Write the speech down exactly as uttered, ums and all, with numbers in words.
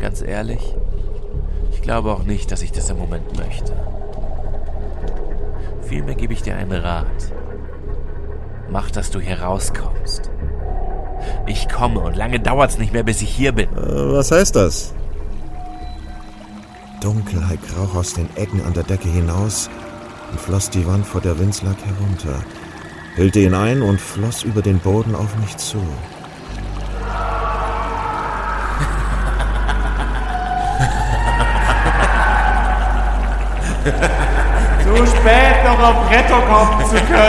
Ganz ehrlich, ich glaube auch nicht, dass ich das im Moment möchte. Vielmehr gebe ich dir einen Rat. Mach, dass du hier rauskommst. Ich komme und lange dauert's nicht mehr, bis ich hier bin. Äh, was heißt das? Dunkelheit kroch aus den Ecken an der Decke hinaus und floss die Wand vor der Windslag herunter, hüllte ihn ein und floss über den Boden auf mich zu. Zu spät, noch auf Rettung kommen zu können.